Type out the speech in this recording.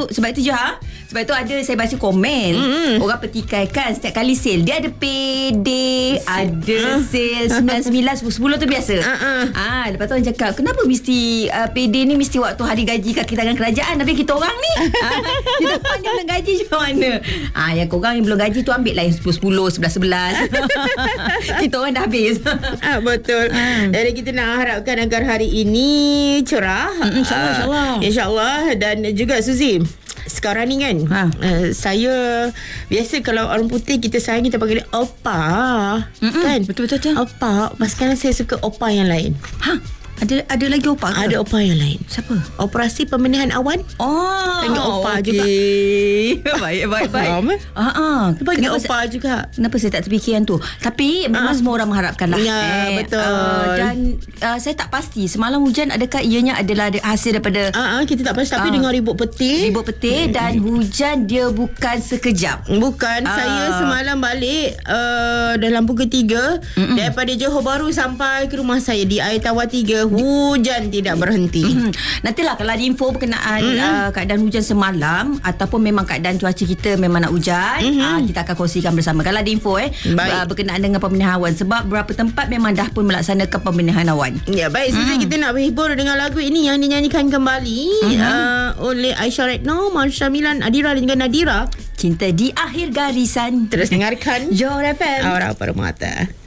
sebab itu je sebab itu ada saya baca komen orang petikai kan setiap kali sale dia ada payday, ada sale 99 10 tu biasa. Lepas tu orang cakap kenapa mesti payday ni mesti waktu hari gaji kaki tangan kerajaan, tapi kita orang ni kita orang ni belum gaji macam mana? Yang korang yang belum gaji tu ambil lah yang 10 11 kita orang dah habis. Betul. Jadi kita nak harapkan agar hari ini cerah, InsyaAllah. Dan juga Suzy, sekarang ni kan saya biasa kalau orang putih kita sayang kita panggil dia opa kan. Betul opa. Sekarang saya suka opa yang lain. Ada lagi opa ke? Ada opa yang lain. Siapa? Operasi Pembenahan Awan. Panggil opa juga. Baik. Panggil opa juga. Kenapa saya tak terfikir yang tu? Tapi memang semua orang mengharapkan lah. Ya, betul. Dan saya tak pasti semalam hujan adakah ianya adalah hasil daripada kita tak pasti. Tapi dengan ribut petir dan hujan dia bukan sekejap. Bukan. Saya semalam balik dalam pukul 3 daripada Johor Bahru sampai ke rumah saya di Air Tawar 3, hujan tidak berhenti. Nantilah kalau ada info berkenaan keadaan hujan semalam ataupun memang keadaan cuaca kita memang nak hujan, kita akan kongsikan bersama. Kalau ada info berkenaan dengan pembenahan awan, sebab beberapa tempat memang dah pun melaksanakan pembenahan awan. Ya, baik. Sekarang kita nak berhibur dengan lagu ini yang dinyanyikan kembali oleh Aisyah Retno, Marsha Milan, Adira dan juga Nadira. Cinta di Akhir Garisan. Terus dengarkan Johor FM. Aura Permata.